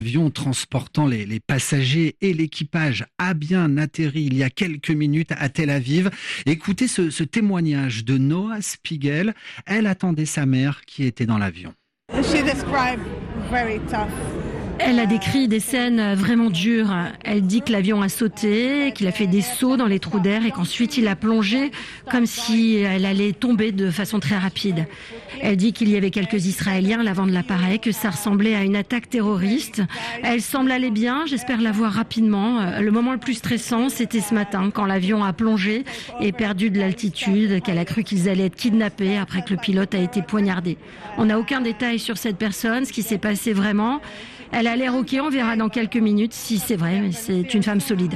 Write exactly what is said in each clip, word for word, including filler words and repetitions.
L'avion transportant les, les passagers et l'équipage a bien atterri il y a quelques minutes à Tel Aviv. Écoutez ce, ce témoignage de Noah Spiegel. Elle attendait sa mère qui était dans l'avion. She described very tough. Elle a décrit des scènes vraiment dures. Elle dit que l'avion a sauté, qu'il a fait des sauts dans les trous d'air et qu'ensuite il a plongé comme si elle allait tomber de façon très rapide. Elle dit qu'il y avait quelques Israéliens à l'avant de l'appareil, que ça ressemblait à une attaque terroriste. Elle semble aller bien, j'espère la voir rapidement. Le moment le plus stressant, c'était ce matin quand l'avion a plongé et perdu de l'altitude, qu'elle a cru qu'ils allaient être kidnappés après que le pilote a été poignardé. On n'a aucun détail sur cette personne, ce qui s'est passé vraiment. Elle a l'air ok, on verra dans quelques minutes si c'est vrai, mais c'est une femme solide.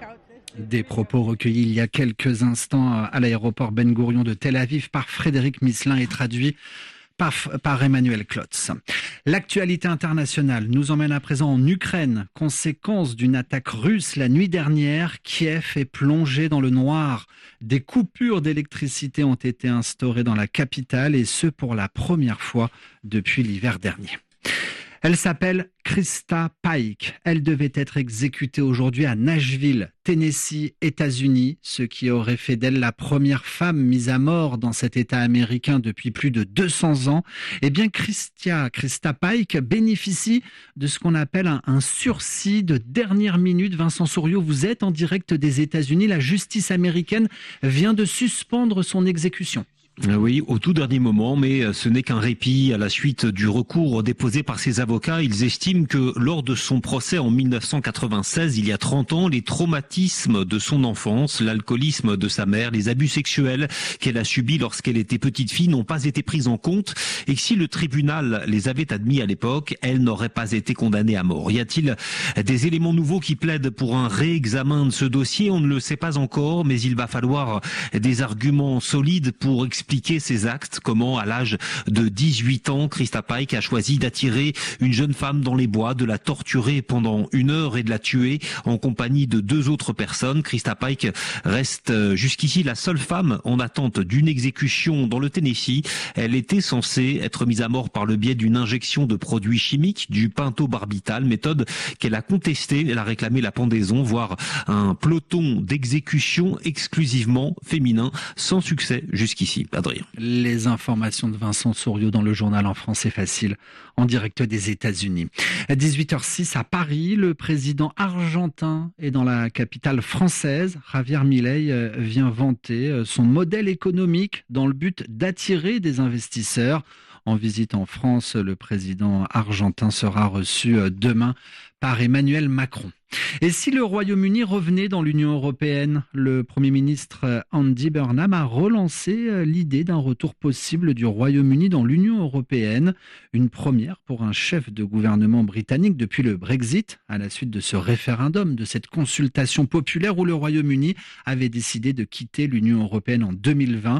Des propos recueillis il y a quelques instants à l'aéroport Ben Gourion de Tel Aviv par Frédéric Misselin et traduits par, par Emmanuel Klotz. L'actualité internationale nous emmène à présent en Ukraine. Conséquence d'une attaque russe la nuit dernière, Kiev est plongé dans le noir. Des coupures d'électricité ont été instaurées dans la capitale et ce pour la première fois depuis l'hiver dernier. Elle s'appelle Krista Paik. Elle devait être exécutée aujourd'hui à Nashville, Tennessee, États-Unis, ce qui aurait fait d'elle la première femme mise à mort dans cet État américain depuis plus de deux cents ans. Eh bien, Christia, Krista Paik bénéficie de ce qu'on appelle un, un sursis de dernière minute. Vincent Souriau, vous êtes en direct des États-Unis. La justice américaine vient de suspendre son exécution. Oui, au tout dernier moment, mais ce n'est qu'un répit à la suite du recours déposé par ses avocats. Ils estiment que lors de son procès en mille neuf cent quatre-vingt-seize, il y a trente ans, les traumatismes de son enfance, l'alcoolisme de sa mère, les abus sexuels qu'elle a subis lorsqu'elle était petite fille n'ont pas été pris en compte et que si le tribunal les avait admis à l'époque, elle n'aurait pas été condamnée à mort. Y a-t-il des éléments nouveaux qui plaident pour un réexamen de ce dossier? On ne le sait pas encore, mais il va falloir des arguments solides pour expliquer expliquer ses actes, comment à l'âge de dix-huit ans, Krista Paik a choisi d'attirer une jeune femme dans les bois, de la torturer pendant une heure et de la tuer en compagnie de deux autres personnes. Krista Paik reste jusqu'ici la seule femme en attente d'une exécution dans le Tennessee. Elle était censée être mise à mort par le biais d'une injection de produits chimiques, du pentobarbital, méthode qu'elle a contestée. Elle a réclamé la pendaison, voire un peloton d'exécution exclusivement féminin, sans succès jusqu'ici. Adrien. Les informations de Vincent Souriau dans le journal en français facile, en direct des États-Unis. À dix-huit heures six à Paris, le président argentin est dans la capitale française. Javier Milei vient vanter son modèle économique dans le but d'attirer des investisseurs. En visite en France, le président argentin sera reçu demain par Emmanuel Macron. Et si le Royaume-Uni revenait dans l'Union européenne, le Premier ministre Andy Burnham a relancé l'idée d'un retour possible du Royaume-Uni dans l'Union européenne. Une première pour un chef de gouvernement britannique depuis le Brexit, à la suite de ce référendum, de cette consultation populaire où le Royaume-Uni avait décidé de quitter l'Union européenne en deux mille vingt.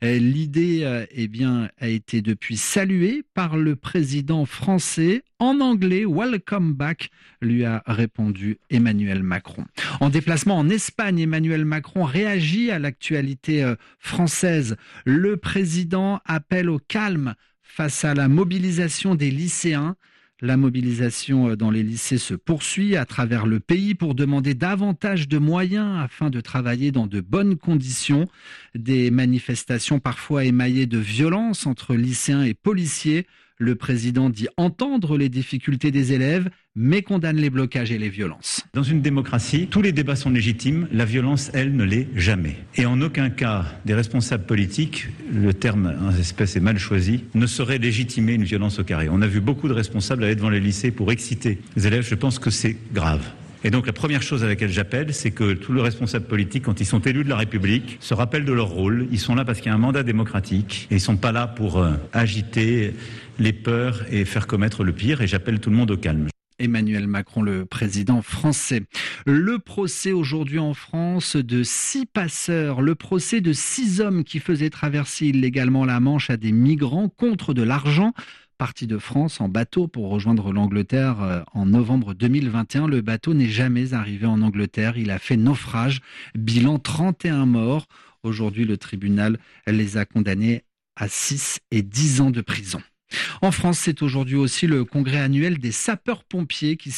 L'idée eh bien, a été depuis saluée par le président français. En anglais, welcome back, lui a répondu Emmanuel Macron. En déplacement en Espagne, Emmanuel Macron réagit à l'actualité française. Le président appelle au calme face à la mobilisation des lycéens. La mobilisation dans les lycées se poursuit à travers le pays pour demander davantage de moyens afin de travailler dans de bonnes conditions. Des manifestations parfois émaillées de violence entre lycéens et policiers. Le président dit entendre les difficultés des élèves, mais condamne les blocages et les violences. Dans une démocratie, tous les débats sont légitimes, la violence, elle, ne l'est jamais. Et en aucun cas, des responsables politiques, le terme en espèce est mal choisi, ne sauraient légitimer une violence au carré. On a vu beaucoup de responsables aller devant les lycées pour exciter les élèves, je pense que c'est grave. Et donc la première chose à laquelle j'appelle, c'est que tous les responsables politiques, quand ils sont élus de la République, se rappellent de leur rôle. Ils sont là parce qu'il y a un mandat démocratique et ils ne sont pas là pour euh, agiter les peurs et faire commettre le pire. Et j'appelle tout le monde au calme. Emmanuel Macron, le président français. Le procès aujourd'hui en France de six passeurs, le procès de six hommes qui faisaient traverser illégalement la Manche à des migrants contre de l'argent. Parti de France en bateau pour rejoindre l'Angleterre en novembre deux mille vingt et un. Le bateau n'est jamais arrivé en Angleterre. Il a fait naufrage. Bilan trente et un morts. Aujourd'hui, le tribunal les a condamnés à six et dix ans de prison. En France, c'est aujourd'hui aussi le congrès annuel des sapeurs-pompiers qui